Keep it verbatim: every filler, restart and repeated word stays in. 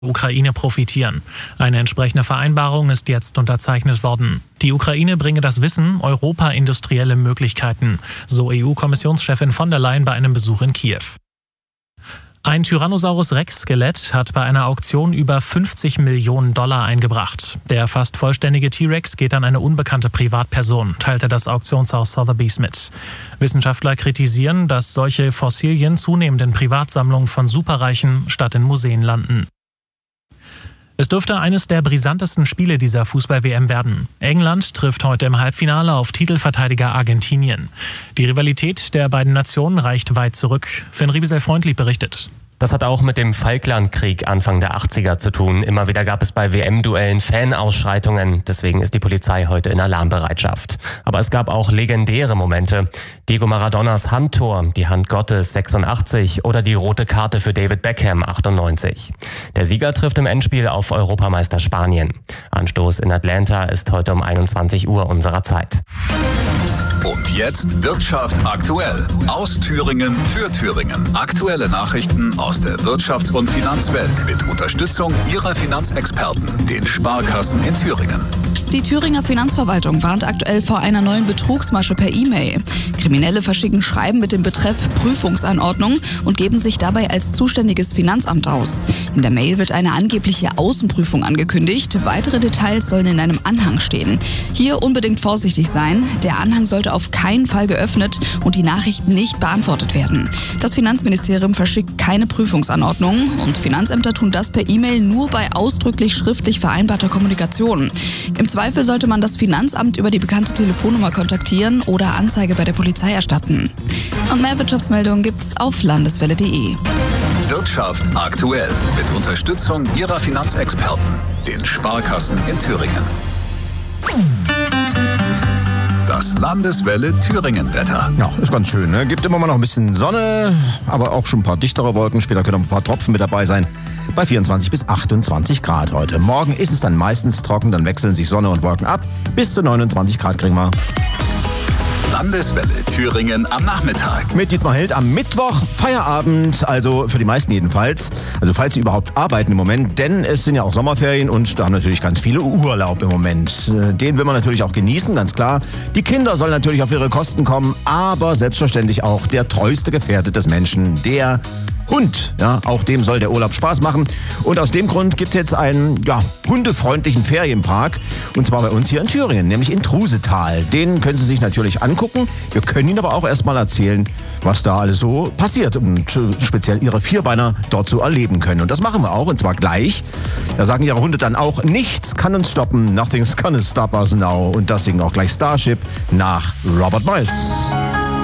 Ukraine profitieren. Eine entsprechende Vereinbarung ist jetzt unterzeichnet worden. Die Ukraine bringe das Wissen, Europa industrielle Möglichkeiten, so E U-Kommissionschefin von der Leyen bei einem Besuch in Kiew. Ein Tyrannosaurus Rex-Skelett hat bei einer Auktion über fünfzig Millionen Dollar eingebracht. Der fast vollständige T-Rex geht an eine unbekannte Privatperson, teilte das Auktionshaus Sotheby's mit. Wissenschaftler kritisieren, dass solche Fossilien zunehmend in Privatsammlungen von Superreichen statt in Museen landen. Es dürfte eines der brisantesten Spiele dieser Fußball-W M werden. England trifft heute im Halbfinale auf Titelverteidiger Argentinien. Die Rivalität der beiden Nationen reicht weit zurück. Finn Riebesel-Freundlieb berichtet. Das hat auch mit dem Falklandkrieg Anfang der achtziger zu tun. Immer wieder gab es bei W M-Duellen Fanausschreitungen. Deswegen ist die Polizei heute in Alarmbereitschaft. Aber es gab auch legendäre Momente. Diego Maradonas Handtor, die Hand Gottes sechsundachtzig oder die rote Karte für David Beckham achtundneunzig. Der Sieger trifft im Endspiel auf Europameister Spanien. Anstoß in Atlanta ist heute um einundzwanzig Uhr unserer Zeit. Und jetzt Wirtschaft aktuell. Aus Thüringen für Thüringen. Aktuelle Nachrichten aus der Wirtschafts- und Finanzwelt mit Unterstützung ihrer Finanzexperten, den Sparkassen in Thüringen. Die Thüringer Finanzverwaltung warnt aktuell vor einer neuen Betrugsmasche per E-Mail. Kriminelle verschicken Schreiben mit dem Betreff Prüfungsanordnung und geben sich dabei als zuständiges Finanzamt aus. In der Mail wird eine angebliche Außenprüfung angekündigt. Weitere Details sollen in einem Anhang stehen. Hier unbedingt vorsichtig sein. Der Anhang sollte auf keinen Fall geöffnet und die Nachrichten nicht beantwortet werden. Das Finanzministerium verschickt keine Prüfungsanordnung und Finanzämter tun das per E-Mail nur bei ausdrücklich schriftlich vereinbarter Kommunikation. Im Zweifel sollte man das Finanzamt über die bekannte Telefonnummer kontaktieren oder Anzeige bei der Polizei erstatten. Und mehr Wirtschaftsmeldungen gibt's auf landeswelle punkt de. Wirtschaft aktuell mit Unterstützung ihrer Finanzexperten, den Sparkassen in Thüringen. Das Landeswelle Thüringen-Wetter. Ja, ist ganz schön, ne? Gibt immer mal noch ein bisschen Sonne, aber auch schon ein paar dichtere Wolken. Später können noch ein paar Tropfen mit dabei sein. Bei vierundzwanzig bis achtundzwanzig Grad heute. Morgen ist es dann meistens trocken, dann wechseln sich Sonne und Wolken ab. Bis zu neunundzwanzig Grad kriegen wir. Landeswelle Thüringen am Nachmittag. Mit Dietmar Held am Mittwoch, Feierabend, also für die meisten jedenfalls. Also falls Sie überhaupt arbeiten im Moment, denn es sind ja auch Sommerferien und da haben natürlich ganz viele Urlaub im Moment. Den will man natürlich auch genießen, ganz klar. Die Kinder sollen natürlich auf ihre Kosten kommen, aber selbstverständlich auch der treueste Gefährte des Menschen, der Hund. Ja, auch dem soll der Urlaub Spaß machen. Und aus dem Grund gibt es jetzt einen ja, hundefreundlichen Ferienpark. Und zwar bei uns hier in Thüringen, nämlich in Trusetal. Den können Sie sich natürlich angucken. Wir können Ihnen aber auch erstmal erzählen, was da alles so passiert. Und speziell Ihre Vierbeiner dort so erleben können. Und das machen wir auch, und zwar gleich. Da sagen Ihre Hunde dann auch, nichts kann uns stoppen. Nothing's gonna stop us now. Und das singen auch gleich Starship nach Robert Miles.